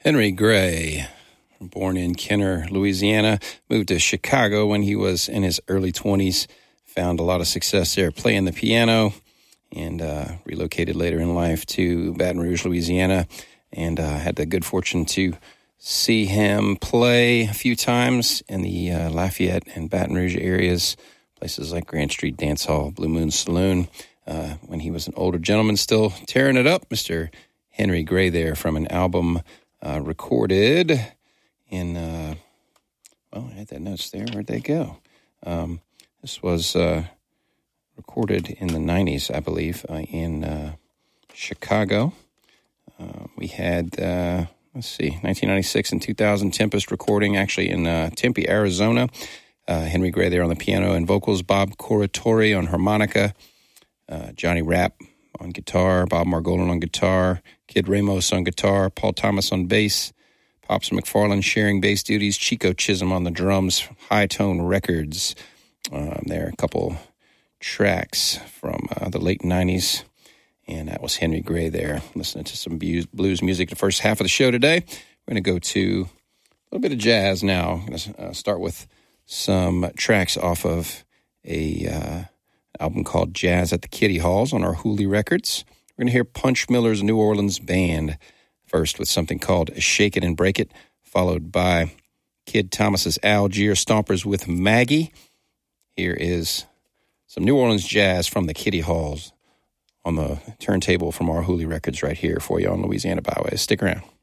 Henry Gray, born in Kenner, Louisiana, moved to Chicago when he was in his early 20s, found a lot of success there playing the piano, and relocated later in life to Baton Rouge, Louisiana, and had the good fortune to see him play a few times in the Lafayette and Baton Rouge areas, places like Grand Street Dance Hall, Blue Moon Saloon, when he was an older gentleman still tearing it up. Mr. Henry Gray there from an album recorded in, I had that notes there. Where'd they go? This was recorded in the 90s, I believe, in Chicago. We had, 1996 and 2000 Tempest recording, actually in Tempe, Arizona. Henry Gray there on the piano and vocals, Bob Corritore on harmonica, Johnny Rapp on guitar, Bob Margolin on guitar, Kid Ramos on guitar, Paul Thomas on bass, Pops McFarlane sharing bass duties, Chico Chisholm on the drums, High Tone Records. There are a couple tracks from the late 90s, and that was Henry Gray there, listening to some blues music the first half of the show today. We're going to go to a little bit of jazz now. I'm going to start with some tracks off of a album called Jazz at the Kitty Halls on our Hooley Records. We're going to hear Punch Miller's New Orleans Band first with something called Shake It and Break It, followed by Kid Thomas's Algier Stompers with Maggie. Here is some New Orleans jazz from the Kitty Halls on the turntable from our Hooley Records right here for you on Louisiana Byways. Stick around.